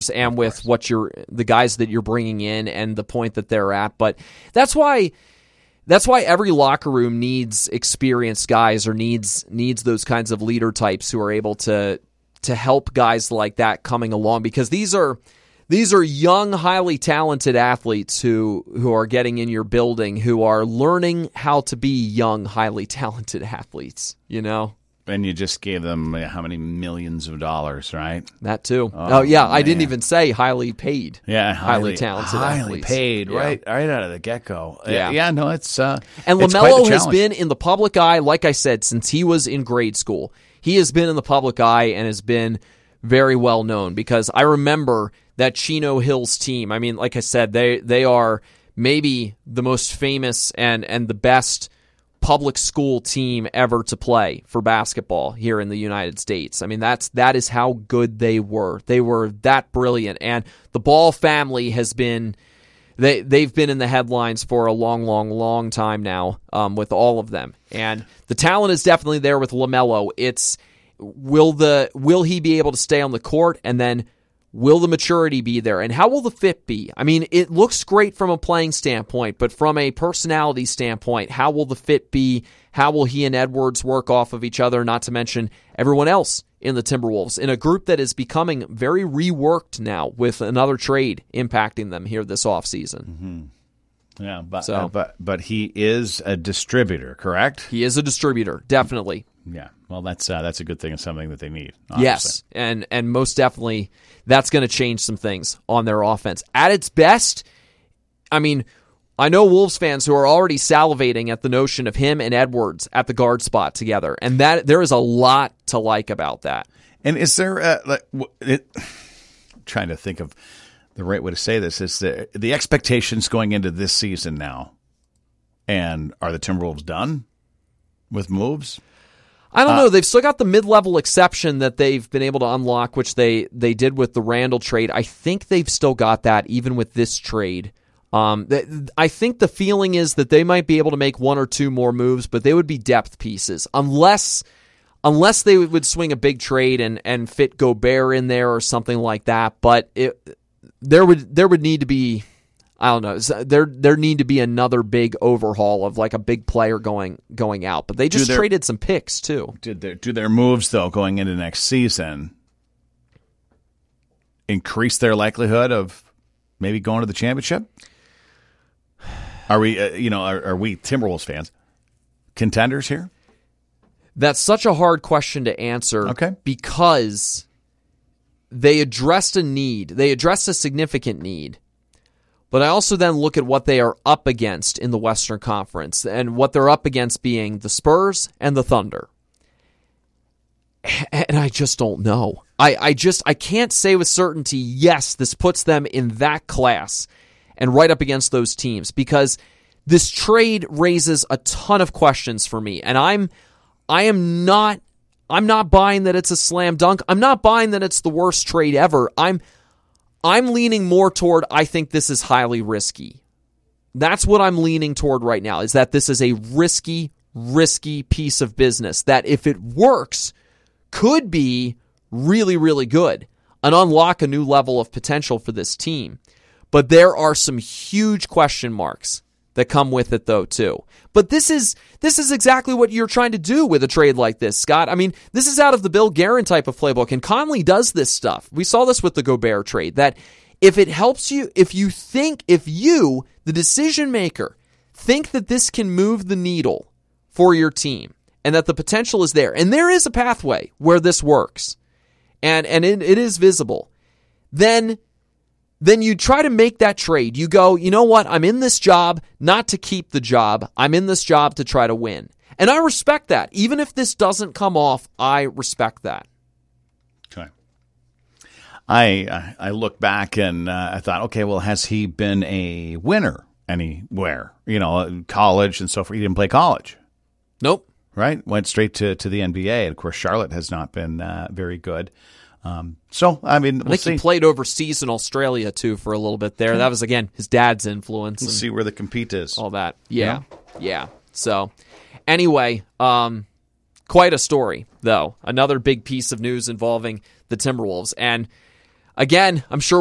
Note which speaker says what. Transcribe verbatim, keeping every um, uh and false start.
Speaker 1: and with what you're the guys that you're bringing in and the point that they're at. But that's why that's why every locker room needs experienced guys or needs needs those kinds of leader types who are able to to help guys like that coming along, because these are these are young, highly talented athletes who who are getting in your building, who are learning how to be young, highly talented athletes, you know?
Speaker 2: And you just gave them uh, how many millions of dollars, right?
Speaker 1: That too.
Speaker 2: Oh,
Speaker 1: oh yeah,
Speaker 2: man.
Speaker 1: I didn't even say highly paid.
Speaker 2: Yeah,
Speaker 1: highly,
Speaker 2: highly
Speaker 1: talented,
Speaker 2: highly
Speaker 1: athletes.
Speaker 2: paid,
Speaker 1: Yeah.
Speaker 2: right, right out of the get go.
Speaker 1: Yeah,
Speaker 2: uh, yeah, no, it's uh,
Speaker 1: and
Speaker 2: it's quite
Speaker 1: LaMelo
Speaker 2: the
Speaker 1: has
Speaker 2: challenge.
Speaker 1: been in the public eye, like I said, since he was in grade school. He has been in the public eye and has been very well known, because I remember that Chino Hills team. I mean, like I said, they they are maybe the most famous and and the best public school team ever to play for basketball here in the United States. I mean, that's that is how good they were. They were that brilliant, and the Ball family has been they they've been in the headlines for a long, long, long time now, um, with all of them. And the talent is definitely there with LaMelo. It's will the will he be able to stay on the court, and then will the maturity be there, and how will the fit be? I mean, it looks great from a playing standpoint, but from a personality standpoint, how will the fit be? How will he and Edwards work off of each other, not to mention everyone else in the Timberwolves, in a group that is becoming very reworked now with another trade impacting them here this offseason.
Speaker 2: Mm-hmm. Yeah, but,
Speaker 1: So-
Speaker 2: uh, but but he is a distributor, correct?
Speaker 1: He is a distributor, definitely.
Speaker 2: Yeah, well, that's uh, that's a good thing and something that they need. Obviously.
Speaker 1: Yes, and and most definitely that's going to change some things on their offense. At its best, I mean, I know Wolves fans who are already salivating at the notion of him and Edwards at the guard spot together, and that there is a lot to like about that.
Speaker 2: And is there uh, like w- it, I'm trying to think of the right way to say this, is the the expectations going into this season now, and are the Timberwolves done with moves?
Speaker 1: I don't
Speaker 2: Uh,
Speaker 1: know. They've still got the mid-level exception that they've been able to unlock, which they, they did with the Randall trade. I think they've still got that even with this trade. Um, th- I think the feeling is that they might be able to make one or two more moves, but they would be depth pieces unless unless they would swing a big trade and, and fit Gobert in there or something like that. But it, there would there would need to be. I don't know. There there need to be another big overhaul of like a big player going going out. But they just
Speaker 2: their-
Speaker 1: traded some picks too.
Speaker 2: Did their do their moves though going into next season increase their likelihood of maybe going to the championship? Are we, uh, you know, are, are we Timberwolves fans contenders here?
Speaker 1: That's such a hard question to answer.
Speaker 2: Okay.
Speaker 1: Because they addressed a need. They addressed a significant need. But I also then look at what they are up against in the Western Conference, and what they're up against being the Spurs and the Thunder. And I just don't know. I, I just I can't say with certainty, yes, this puts them in that class and right up against those teams, because this trade raises a ton of questions for me. And I'm I am not I'm not buying that it's a slam dunk. I'm not buying that it's the worst trade ever. I'm I'm leaning more toward, I think this is highly risky. That's what I'm leaning toward right now, is that this is a risky, risky piece of business that, if it works, could be really, really good and unlock a new level of potential for this team. But there are some huge question marks that come with it, though, too. But this is this is exactly what you're trying to do with a trade like this, Scott. I mean, this is out of the Bill Guerin type of playbook, and Conley does this stuff. We saw this with the Gobert trade, that if it helps you, if you think, if you, the decision maker, think that this can move the needle for your team, and that the potential is there, and there is a pathway where this works, and, and it, it is visible, then... then you try to make that trade. You go, you know what? I'm in this job not to keep the job. I'm in this job to try to win. And I respect that. Even if this doesn't come off, I respect that.
Speaker 2: Okay. I I look back and uh, I thought, okay, well, has he been a winner anywhere? You know, college and so forth. He didn't play college.
Speaker 1: Nope.
Speaker 2: Right? Went straight to, to the N B A. And, of course, Charlotte has not been uh, very good. Um, so, I mean, we'll
Speaker 1: I think
Speaker 2: see.
Speaker 1: he played overseas in Australia, too, for a little bit there. That was, again, his dad's influence.
Speaker 2: We'll
Speaker 1: and
Speaker 2: see where the compete is.
Speaker 1: all that. Yeah. Yeah. So, anyway, um, quite a story, though. Another big piece of news involving the Timberwolves. And again, I'm sure